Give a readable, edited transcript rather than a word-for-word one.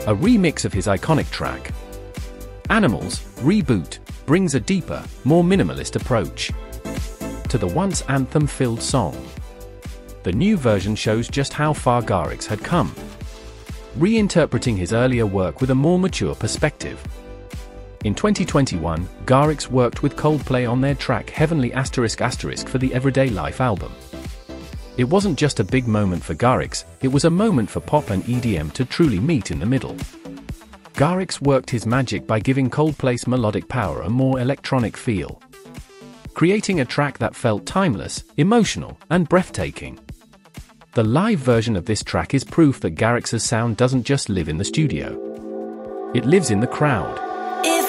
a remix of his iconic track. Animals Reboot brings a deeper, more minimalist approach to the once anthem-filled song. The new version shows just how far Garrix had come, reinterpreting his earlier work with a more mature perspective. In 2021, Garrix worked with Coldplay on their track Heavenly *** for the Everyday Life album. It wasn't just a big moment for Garrix, it was a moment for pop and EDM to truly meet in the middle. Garrix worked his magic by giving Coldplay's melodic power a more electronic feel, creating a track that felt timeless, emotional, and breathtaking. The live version of this track is proof that Garrix's sound doesn't just live in the studio. It lives in the crowd.